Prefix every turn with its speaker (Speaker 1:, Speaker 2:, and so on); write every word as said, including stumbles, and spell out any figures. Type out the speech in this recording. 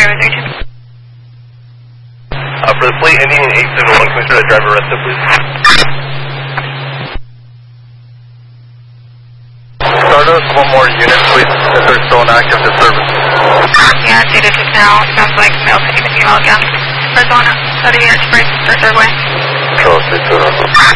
Speaker 1: driver thirty-two.
Speaker 2: Uh, for the fleet ending in eight seven one, can we start that driver arrested, please? Stardust, one more unit, please, if they're still in active disturbance.
Speaker 1: Yeah, data six now. It sounds like male to female again. Arizona, thirty express for third way.
Speaker 2: Control, stay tuned.